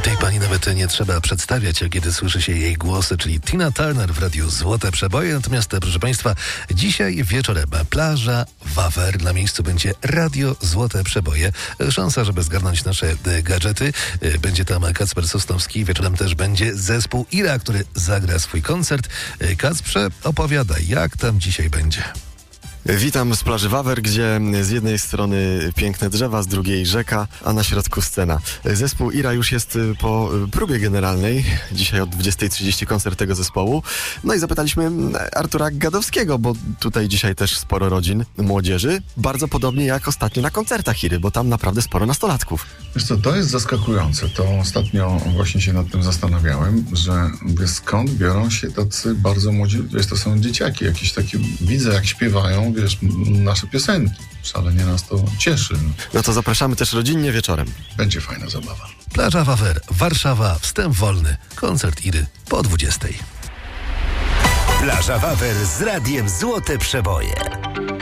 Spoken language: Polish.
Tej pani nawet nie trzeba przedstawiać, kiedy słyszy się jej głosy, czyli Tina Turner w radiu Złote Przeboje. Natomiast, proszę państwa, dzisiaj wieczorem plaża Wawer. Na miejscu będzie radio Złote Przeboje. Szansa, żeby zgarnąć nasze gadżety. Będzie tam Kacper Sosnowski. Wieczorem też będzie zespół Ira, który zagra swój koncert. Kacprze, opowiadaj, jak tam dzisiaj będzie? Witam z plaży Wawer, gdzie z jednej strony piękne drzewa, z drugiej rzeka, a na środku scena. Zespół Ira już jest po próbie generalnej. Dzisiaj od 20:30 koncert tego zespołu. No i zapytaliśmy Artura Gadowskiego, bo tutaj dzisiaj też sporo rodzin, młodzieży. Bardzo podobnie jak ostatnio na koncertach Iry, bo tam naprawdę sporo nastolatków. Wiesz co, to jest zaskakujące. To ostatnio właśnie się nad tym zastanawiałem, że skąd biorą się tacy bardzo młodzi ludzie. To są dzieciaki, jakieś takie, widzę jak śpiewają, wiesz, nasze piosenki. Szalenie nas to cieszy. No to zapraszamy też rodzinnie wieczorem. Będzie fajna zabawa. Plaża Wawer, Warszawa, wstęp wolny. Koncert Iry po 20:00. Plaża Wawer z radiem Złote Przeboje.